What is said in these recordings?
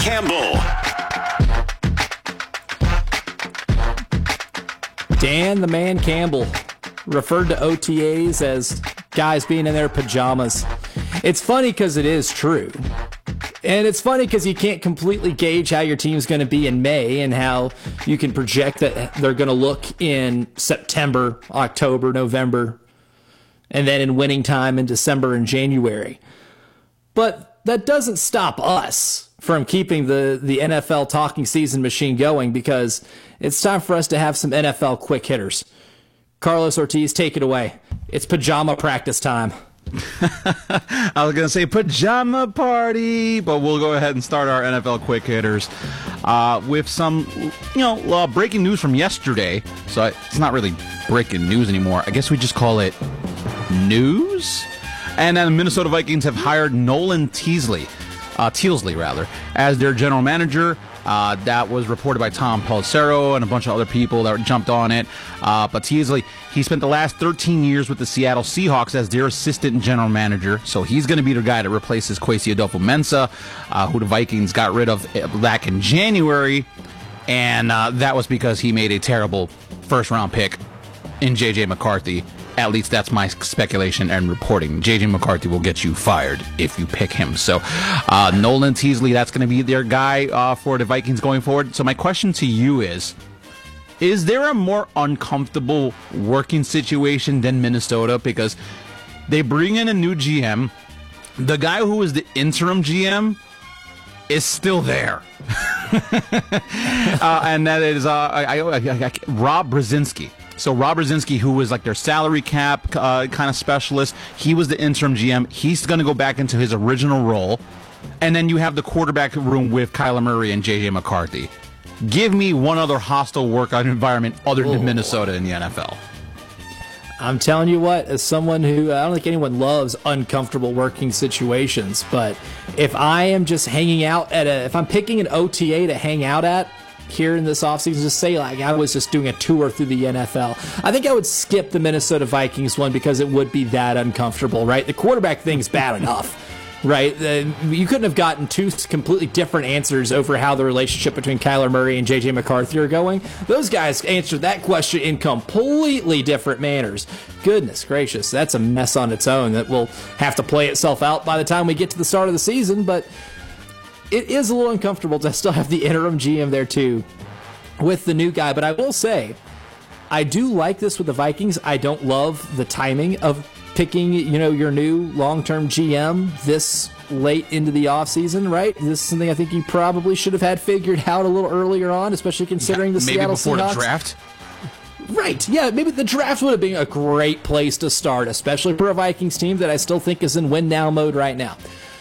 Campbell. Dan the Man Campbell referred to OTAs as guys being in their pajamas. It's funny because it is true. And it's funny because you can't completely gauge how your team's going to be in May and how you can project that they're going to look in September, October, November, and then in winning time in December and January. But that doesn't stop us from keeping the NFL talking season machine going, because it's time for us to have some NFL quick hitters. Carlos Ortiz, take it away. It's pajama practice time. I was going to say pajama party, but we'll go ahead and start our NFL quick hitters with some, breaking news from yesterday. So it's not really breaking news anymore. I guess we just call it news. And then the Minnesota Vikings have hired Nolan Teasley, as their general manager. That was reported by Tom Pelissero and a bunch of other people that jumped on it. But Teasley, he spent the last 13 years with the Seattle Seahawks as their assistant general manager. So he's going to be the guy that replaces Kwesi Adolfo-Mensah, who the Vikings got rid of back in January. And that was because he made a terrible first-round pick in J.J. McCarthy. At least that's my speculation and reporting. J.J. McCarthy will get you fired if you pick him. So Nolan Teasley, that's going to be their guy for the Vikings going forward. So my question to you is there a more uncomfortable working situation than Minnesota? Because they bring in a new GM. The guy who was the interim GM is still there. And that is Rob Brzezinski. So Rob Brzezinski, who was like their salary cap kind of specialist, he was the interim GM. He's going to go back into his original role. And then you have the quarterback room with Kyler Murray and J.J. McCarthy. Give me one other hostile workout environment other than Minnesota in the NFL. I'm telling you what, as someone who, I don't think anyone loves uncomfortable working situations, but if I am just hanging out if I'm picking an OTA to hang out at here in this offseason, just say like I was just doing a tour through the NFL, I think I would skip the Minnesota Vikings one because it would be that uncomfortable, right? The quarterback thing's bad enough, right? You couldn't have gotten two completely different answers over how the relationship between Kyler Murray and J.J. McCarthy are going. Those guys answered that question in completely different manners. Goodness gracious, that's a mess on its own that will have to play itself out by the time we get to the start of the season, but it is a little uncomfortable to still have the interim GM there too with the new guy. But I will say, I do like this with the Vikings. I don't love the timing of picking, your new long-term GM this late into the offseason, right? This is something I think you probably should have had figured out a little earlier on, especially considering the Seattle Seahawks. Maybe before the draft? Right, yeah, maybe the draft would have been a great place to start, especially for a Vikings team that I still think is in win-now mode right now.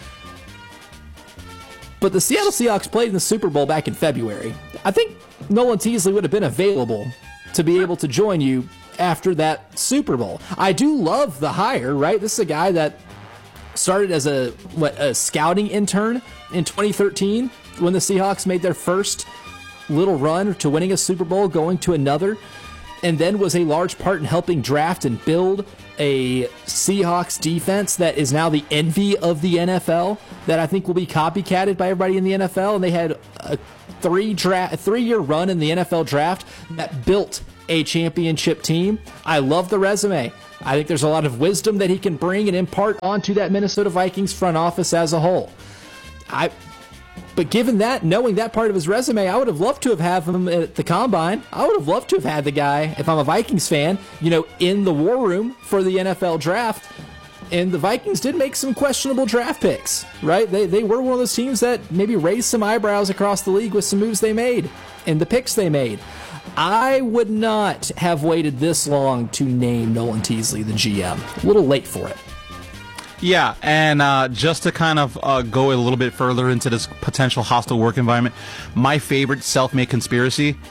But the Seattle Seahawks played in the Super Bowl back in February. I think Nolan Teasley would have been available to be able to join you after that Super Bowl. I do love the hire, right? This is a guy that started as a scouting intern in 2013 when the Seahawks made their first little run to winning a Super Bowl, going to another, and then was a large part in helping draft and build a Seahawks defense that is now the envy of the NFL, that I think will be copycatted by everybody in the NFL. And they had a 3-year run in the NFL draft that built a championship team. I love the resume. I think there's a lot of wisdom that he can bring and impart onto that Minnesota Vikings front office as a whole. But given that, knowing that part of his resume, I would have loved to have had him at the Combine. I would have loved to have had the guy, if I'm a Vikings fan, in the war room for the NFL draft. And the Vikings did make some questionable draft picks, right? They were one of those teams that maybe raised some eyebrows across the league with some moves they made and the picks they made. I would not have waited this long to name Nolan Teasley the GM. A little late for it. Yeah, and just to kind of go a little bit further into this potential hostile work environment, my favorite self-made conspiracy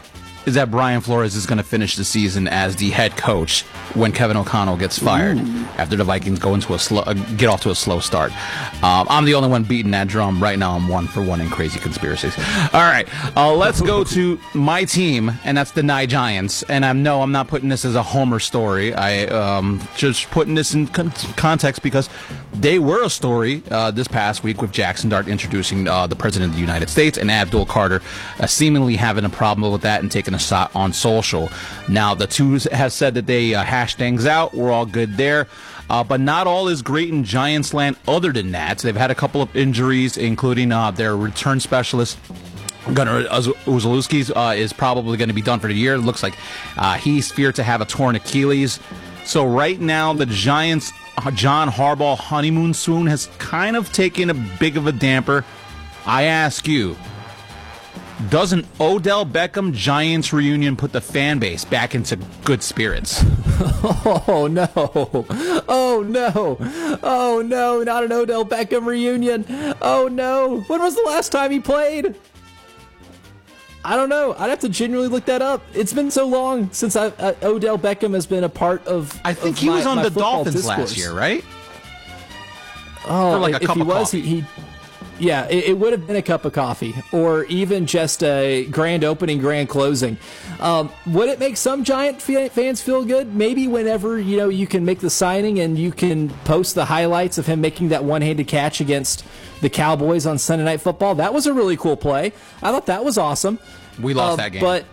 is that Brian Flores is going to finish the season as the head coach when Kevin O'Connell gets fired after the Vikings get off to a slow start. I'm the only one beating that drum. Right now I'm 1-for-1 in crazy conspiracies. All right, let's go to my team, and that's the Nye Giants. And I'm not putting this as a homer story. I just putting this in context because they were a story this past week with Jackson Dart introducing the President of the United States and Abdul Carter seemingly having a problem with that and taking a shot on social. Now, the two have said that they hashed things out. We're all good there. But not all is great in Giants land other than that. They've had a couple of injuries, including their return specialist, Gunnar Uzalewski, is probably going to be done for the year. It looks like he's feared to have a torn Achilles. So right now, the Giants' John Harbaugh honeymoon swoon has kind of taken a big of a damper. I ask you, doesn't Odell Beckham Giants reunion put the fan base back into good spirits? Oh, no. Oh, no. Oh, no. Not an Odell Beckham reunion. Oh, no. When was the last time he played? I don't know. I'd have to genuinely look that up. It's been so long since Odell Beckham has been a part of. I think he was on the Dolphins discourse last year, right? Oh, for like a if cup he of was, coffee. Yeah, it would have been a cup of coffee, or even just a grand opening, grand closing. Would it make some Giant fans feel good? Maybe whenever you can make the signing and you can post the highlights of him making that one-handed catch against the Cowboys on Sunday Night Football. That was a really cool play. I thought that was awesome. We lost that game, but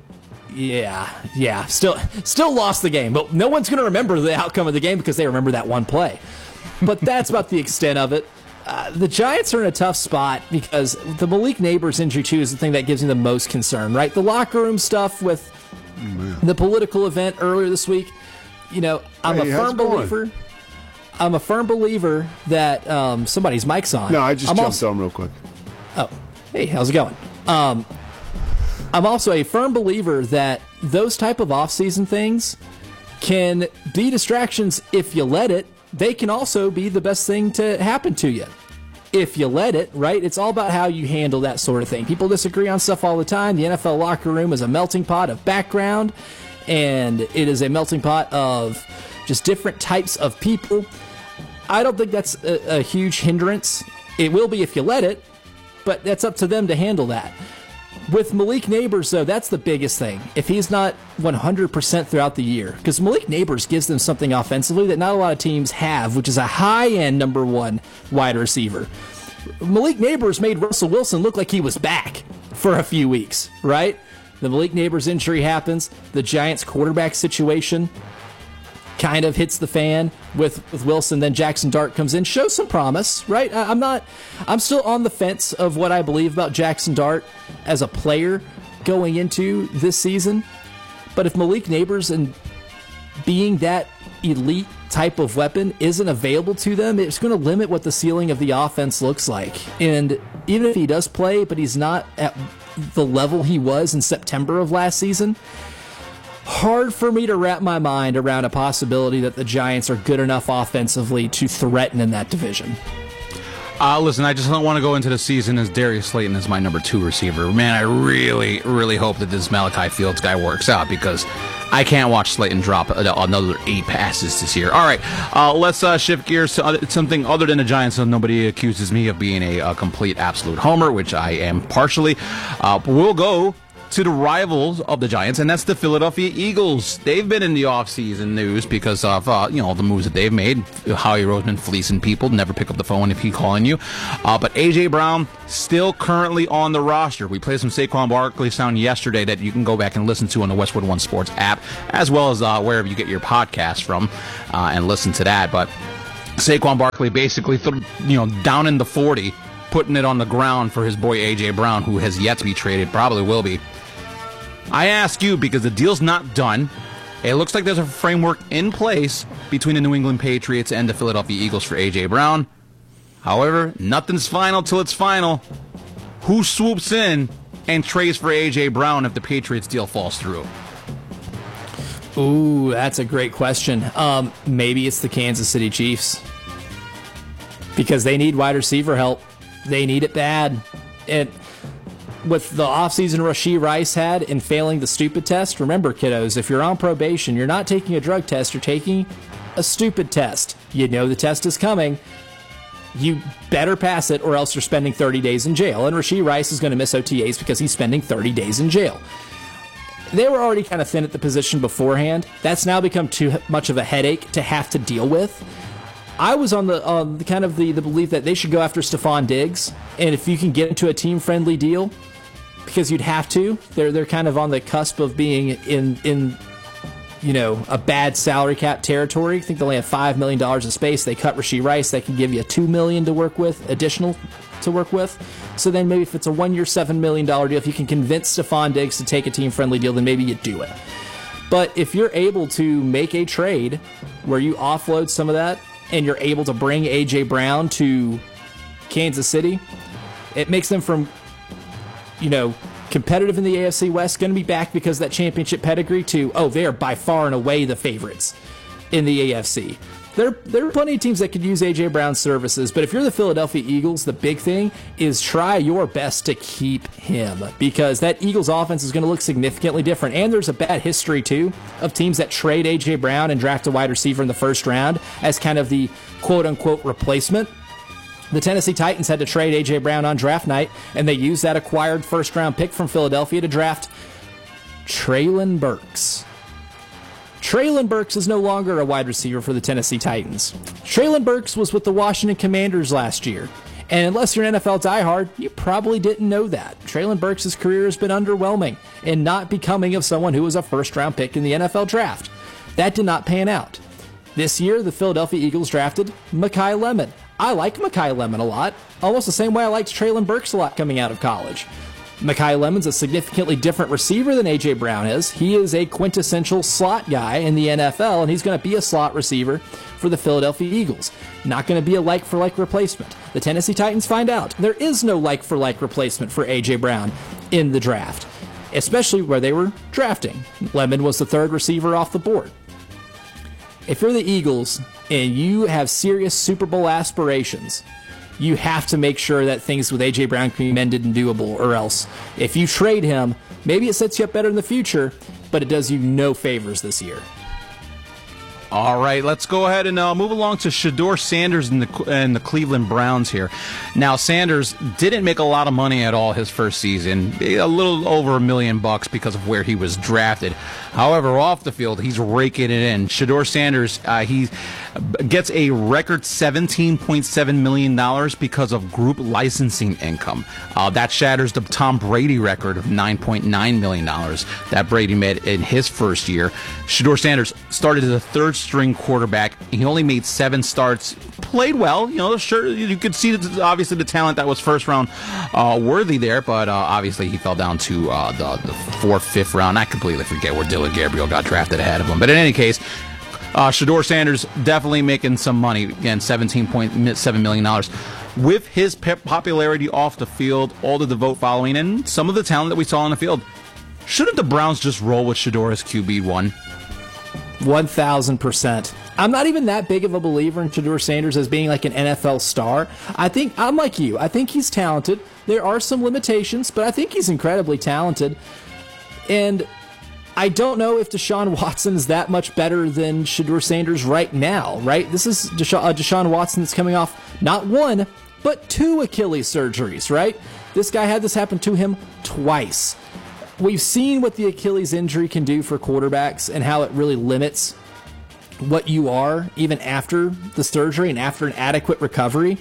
still lost the game. But no one's going to remember the outcome of the game because they remember that one play. But that's about the extent of it. The Giants are in a tough spot because the Malik Neighbors injury, too, is the thing that gives me the most concern, right? The locker room stuff with the political event earlier this week. I'm a firm believer that somebody's mic's on. No, I just jumped on real quick. Oh, hey, how's it going? I'm also a firm believer that those type of off-season things can be distractions if you let it. They can also be the best thing to happen to you if you let it, right? It's all about how you handle that sort of thing. People disagree on stuff all the time. The NFL locker room is a melting pot of background, and it is a melting pot of just different types of people. I don't think that's a huge hindrance. It will be if you let it, but that's up to them to handle that. With Malik Neighbors, though, that's the biggest thing. If he's not 100% throughout the year, because Malik Neighbors gives them something offensively that not a lot of teams have, which is a high-end number one wide receiver. Malik Neighbors made Russell Wilson look like he was back for a few weeks, right? The Malik Neighbors injury happens. The Giants quarterback situation kind of hits the fan with Wilson. Then Jackson Dart comes in, shows some promise, right? I'm still on the fence of what I believe about Jackson Dart as a player going into this season. But if Malik Neighbors and being that elite type of weapon isn't available to them, it's going to limit what the ceiling of the offense looks like. And even if he does play, but he's not at the level he was in September of last season, hard for me to wrap my mind around a possibility that the Giants are good enough offensively to threaten in that division. Listen, I just don't want to go into the season as Darius Slayton is my number 2 receiver. Man, I really, really hope that this Malachi Fields guy works out because I can't watch Slayton drop another 8 passes this year. All right, let's shift gears to something other than the Giants so nobody accuses me of being a complete, absolute homer, which I am partially. We'll go to the rivals of the Giants, and that's the Philadelphia Eagles. They've been in the offseason news because of the moves that they've made. Howie Roseman fleecing people, never pick up the phone if he's calling you. But A.J. Brown still currently on the roster. We played some Saquon Barkley sound yesterday that you can go back and listen to on the Westwood One Sports app, as well as wherever you get your podcast from, and listen to that. But Saquon Barkley basically, down in the 40, putting it on the ground for his boy A.J. Brown, who has yet to be traded, probably will be. I ask you because the deal's not done. It looks like there's a framework in place between the New England Patriots and the Philadelphia Eagles for A.J. Brown. However, nothing's final till it's final. Who swoops in and trades for A.J. Brown if the Patriots deal falls through? Ooh, that's a great question. Maybe it's the Kansas City Chiefs because they need wide receiver help. They need it bad. And with the offseason Rashee Rice had in failing the stupid test, remember, kiddos, if you're on probation, you're not taking a drug test, you're taking a stupid test. You know the test is coming. You better pass it or else you're spending 30 days in jail. And Rashee Rice is going to miss OTAs because he's spending 30 days in jail. They were already kind of thin at the position beforehand. That's now become too much of a headache to have to deal with. I was on the kind of the belief that they should go after Stephon Diggs, and if you can get into a team-friendly deal, because you'd have to, they're kind of on the cusp of being in a bad salary cap territory. I think they only have $5 million of space. They cut Rashee Rice. They can give you $2 million to work with, additional to work with. So then maybe if it's a 1-year, $7 million deal, if you can convince Stephon Diggs to take a team-friendly deal, then maybe you do it. But if you're able to make a trade where you offload some of that and you're able to bring A.J. Brown to Kansas City, it makes them from, competitive in the AFC West, going to be back because of that championship pedigree, to, they are by far and away the favorites in the AFC. There are plenty of teams that could use A.J. Brown's services, but if you're the Philadelphia Eagles, the big thing is try your best to keep him, because that Eagles offense is going to look significantly different. And there's a bad history, too, of teams that trade A.J. Brown and draft a wide receiver in the first round as kind of the quote-unquote replacement. The Tennessee Titans had to trade A.J. Brown on draft night, and they used that acquired first-round pick from Philadelphia to draft Treylon Burks. Treylon Burks is no longer a wide receiver for the Tennessee Titans. Treylon Burks was with the Washington Commanders last year, and unless you're an NFL diehard, you probably didn't know that. Treylon Burks' career has been underwhelming and not becoming of someone who was a first-round pick in the NFL draft. That did not pan out. This year, the Philadelphia Eagles drafted Mekhi Lemon. I like Mekhi Lemon a lot, almost the same way I liked Treylon Burks a lot coming out of college. Mekhi Lemon's a significantly different receiver than A.J. Brown is. He is a quintessential slot guy in the NFL, and he's going to be a slot receiver for the Philadelphia Eagles. Not going to be a like-for-like replacement. The Tennessee Titans find out there is no like-for-like replacement for A.J. Brown in the draft, especially where they were drafting. Lemon was the third receiver off the board. If you're the Eagles and you have serious Super Bowl aspirations, you have to make sure that things with A.J. Brown can be mended and doable, or else if you trade him, maybe it sets you up better in the future, but it does you no favors this year. All right, let's go ahead and move along to Shedeur Sanders and the Cleveland Browns here. Now, Sanders didn't make a lot of money at all his first season, a little over $1 million because of where he was drafted. However, off the field, he's raking it in. Shedeur Sanders, he gets a record $17.7 million because of group licensing income. That shatters the Tom Brady record of $9.9 million that Brady made in his first year. Shedeur Sanders started as a third-string quarterback. He only made 7 starts, played well. Sure, you could see obviously the talent that was first-round worthy there, but obviously he fell down to the 4th, 5th round. I completely forget where Dylan Gabriel got drafted ahead of him. But in any case, Shedeur Sanders definitely making some money. Again, $17.7 million. With his popularity off the field, all of the vote following, and some of the talent that we saw on the field, shouldn't the Browns just roll with Shedeur as QB1? 1,000%. I'm not even that big of a believer in Shedeur Sanders as being like an NFL star. I think I'm like you. I think he's talented. There are some limitations, but I think he's incredibly talented. And I don't know if Deshaun Watson is that much better than Shedeur Sanders right now, right? This is Deshaun Watson that's coming off not 1, but 2 Achilles surgeries, right? This guy had this happen to him twice. We've seen what the Achilles injury can do for quarterbacks and how it really limits what you are even after the surgery and after an adequate recovery.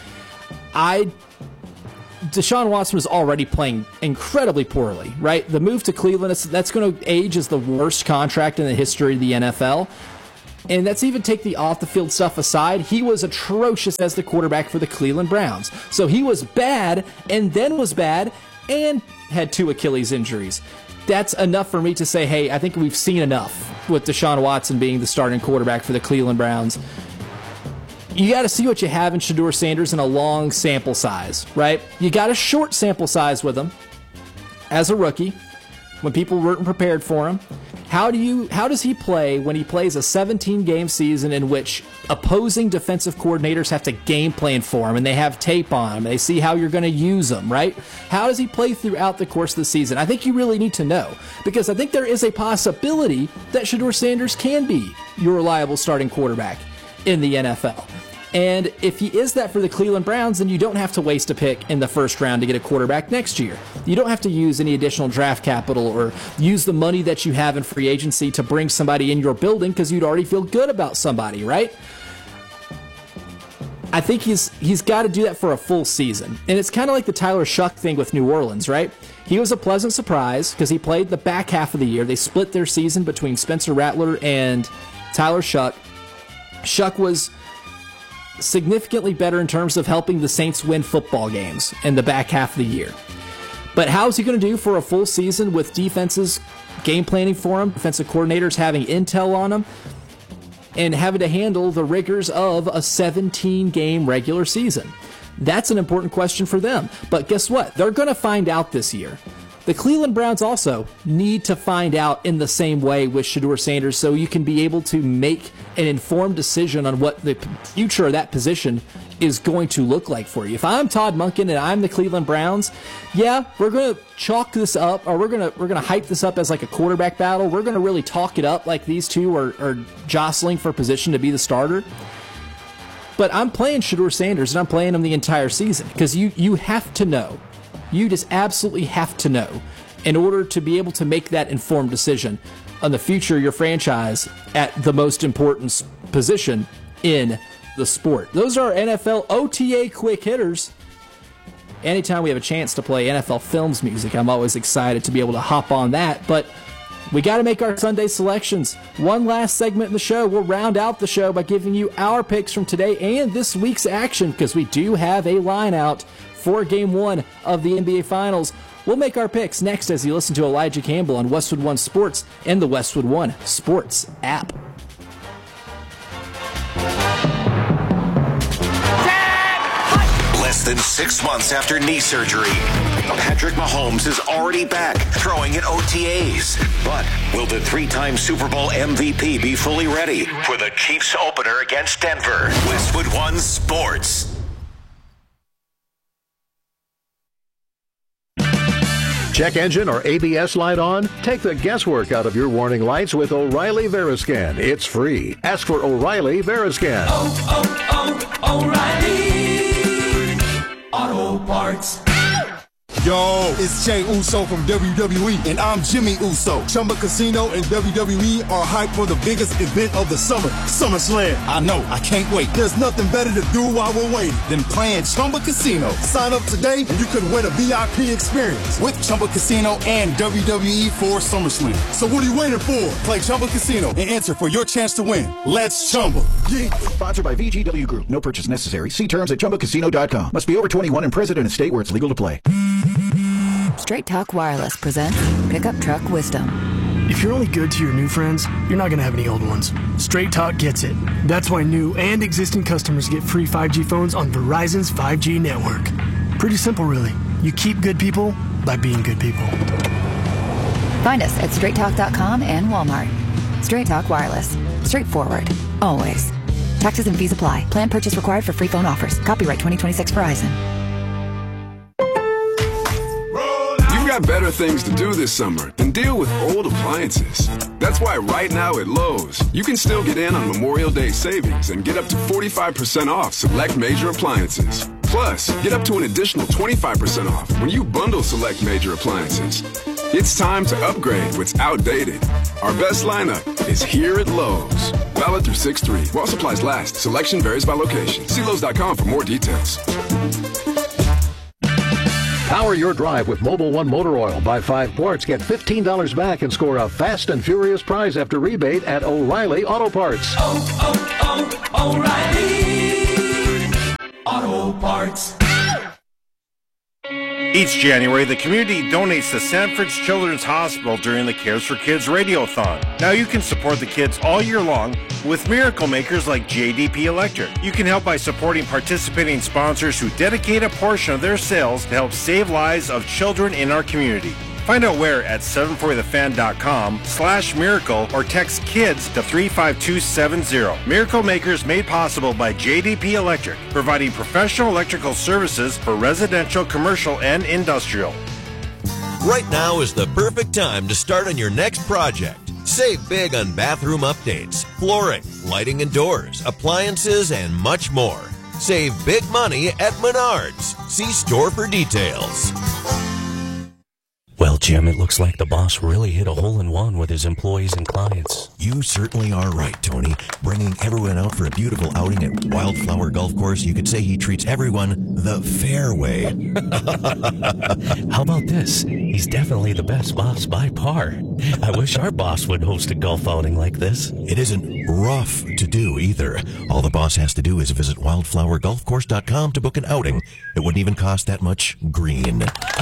Deshaun Watson was already playing incredibly poorly, right? The move to Cleveland, that's going to age as the worst contract in the history of the NFL. And let's even take the off-the-field stuff aside. He was atrocious as the quarterback for the Cleveland Browns. So he was bad and then was bad and had 2 Achilles injuries. That's enough for me to say, hey, I think we've seen enough with Deshaun Watson being the starting quarterback for the Cleveland Browns. You got to see what you have in Shedeur Sanders in a long sample size, right? You got a short sample size with him as a rookie when people weren't prepared for him. How does he play when he plays a 17-game season in which opposing defensive coordinators have to game plan for him and they have tape on him and they see how you're going to use him, right? How does he play throughout the course of the season? I think you really need to know, because I think there is a possibility that Shedeur Sanders can be your reliable starting quarterback in the NFL. And if he is that for the Cleveland Browns, then you don't have to waste a pick in the first round to get a quarterback next year. You don't have to use any additional draft capital or use the money that you have in free agency to bring somebody in your building because you'd already feel good about somebody, right? I think he's got to do that for a full season. And it's kind of like the Tyler Shuck thing with New Orleans, right? He was a pleasant surprise because he played the back half of the year. They split their season between Spencer Rattler and Tyler Shuck. Shuck was significantly better in terms of helping the Saints win football games in the back half of the year. But how's he going to do for a full season with defenses game planning for him, defensive coordinators having intel on him, and having to handle the rigors of a 17-game regular season? That's an important question for them. But guess what? They're going to find out this year. The Cleveland Browns also need to find out in the same way with Shedeur Sanders so you can be able to make an informed decision on what the future of that position is going to look like for you. If I'm Todd Monken and I'm the Cleveland Browns, yeah, we're going to chalk this up, or we're going to hype this up as like a quarterback battle. We're going to really talk it up like these two are jostling for position to be the starter. But I'm playing Shedeur Sanders, and I'm playing him the entire season because you have to know. You just absolutely have to know in order to be able to make that informed decision on the future of your franchise at the most important position in the sport. Those are NFL OTA quick hitters. Anytime we have a chance to play NFL Films music, I'm always excited to be able to hop on that. But we got to make our Sunday selections. One last segment in the show. We'll round out the show by giving you our picks from today and this week's action, because we do have a line out for Game 1 of the NBA Finals. We'll make our picks next as you listen to Elijah Campbell on Westwood One Sports and the Westwood One Sports app. Less than 6 months after knee surgery, Patrick Mahomes is already back throwing in OTAs. But will the three-time Super Bowl MVP be fully ready for the Chiefs opener against Denver? Westwood One Sports. Check engine or ABS light on? Take the guesswork out of your warning lights with O'Reilly Veriscan. It's free. Ask for O'Reilly Veriscan. O'Reilly Auto Parts. Yo, it's Jey Uso from WWE, and I'm Jimmy Uso. Chumba Casino and WWE are hyped for the biggest event of the summer, SummerSlam. I know, I can't wait. There's nothing better to do while we're waiting than playing Chumba Casino. Sign up today and you could win a VIP experience with Chumba Casino and WWE for SummerSlam. So what are you waiting for? Play Chumba Casino and enter for your chance to win. Let's Chumba. Yeah. Sponsored by VGW Group. No purchase necessary. See terms at ChumbaCasino.com. Must be over 21 and present in a state where it's legal to play. Straight Talk Wireless presents Pickup Truck Wisdom. If you're only good to your new friends, you're not going to have any old ones. Straight Talk gets it. That's why new and existing customers get free 5G phones on Verizon's 5G network. Pretty simple, really. You keep good people by being good people. Find us at straighttalk.com and Walmart. Straight Talk Wireless. Straightforward. Always. Taxes and fees apply. Plan purchase required for free phone offers. Copyright 2026 Verizon. Better things to do this summer than deal with old appliances. That's why right now at Lowe's, you can still get in on Memorial Day savings and get up to 45% off select major appliances. Plus, get up to an additional 25% off when you bundle select major appliances. It's time to upgrade what's outdated. Our best lineup is here at Lowe's. Valid through 6/3. While supplies last. Selection varies by location. See Lowe's.com for more details. Power your drive with Mobil 1 Motor Oil. Buy 5 quarts, get $15 back, and score a fast and furious prize after rebate at O'Reilly Auto Parts. O'Reilly Auto Parts. Each January, the community donates to Sanford's Children's Hospital during the Cares for Kids Radiothon. Now you can support the kids all year long with miracle makers like JDP Electric. You can help by supporting participating sponsors who dedicate a portion of their sales to help save lives of children in our community. Find out where at 740thefan.com/miracle or text KIDS to 35270. Miracle Makers made possible by JDP Electric, providing professional electrical services for residential, commercial, and industrial. Right now is the perfect time to start on your next project. Save big on bathroom updates, flooring, lighting and doors, appliances, and much more. Save big money at Menards. See store for details. Well, Jim, it looks like the boss really hit a hole-in-one with his employees and clients. You certainly are right, Tony. Bringing everyone out for a beautiful outing at Wildflower Golf Course, you could say he treats everyone the fair way. How about this? He's definitely the best boss by far. I wish our boss would host a golf outing like this. It isn't rough to do either. All the boss has to do is visit wildflowergolfcourse.com to book an outing. It wouldn't even cost that much green.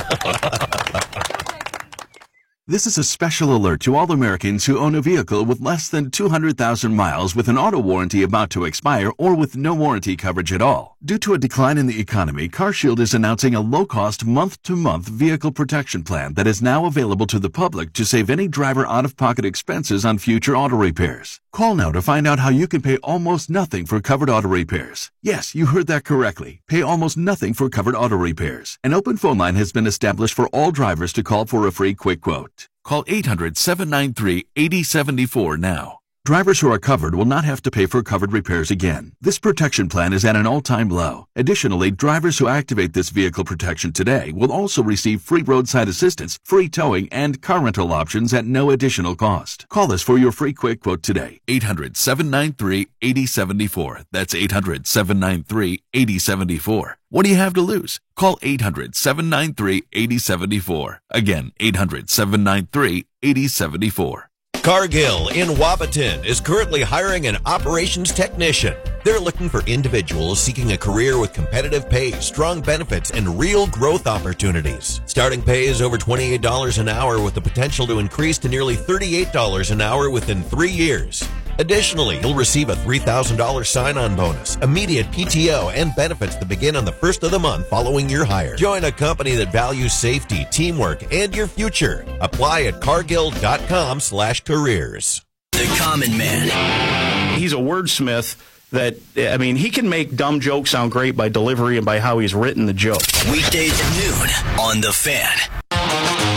This is a special alert to all Americans who own a vehicle with less than 200,000 miles with an auto warranty about to expire or with no warranty coverage at all. Due to a decline in the economy, CarShield is announcing a low-cost month-to-month vehicle protection plan that is now available to the public to save any driver out-of-pocket expenses on future auto repairs. Call now to find out how you can pay almost nothing for covered auto repairs. Yes, you heard that correctly. Pay almost nothing for covered auto repairs. An open phone line has been established for all drivers to call for a free quick quote. Call 800-793-8074 now. Drivers who are covered will not have to pay for covered repairs again. This protection plan is at an all-time low. Additionally, drivers who activate this vehicle protection today will also receive free roadside assistance, free towing, and car rental options at no additional cost. Call us for your free quick quote today. 800-793-8074. That's 800-793-8074. What do you have to lose? Call 800-793-8074. Again, 800-793-8074. Cargill in Wapaton is currently hiring an operations technician. They're looking for individuals seeking a career with competitive pay, strong benefits, and real growth opportunities. Starting pay is over $28 an hour with the potential to increase to nearly $38 an hour within 3 years. Additionally, you'll receive a $3,000 sign-on bonus, immediate PTO, and benefits that begin on the first of the month following your hire. Join a company that values safety, teamwork, and your future. Apply at cargill.com/careers. The Common Man. He's a wordsmith that, I mean, he can make dumb jokes sound great by delivery and by how he's written the joke. Weekdays at noon on The Fan.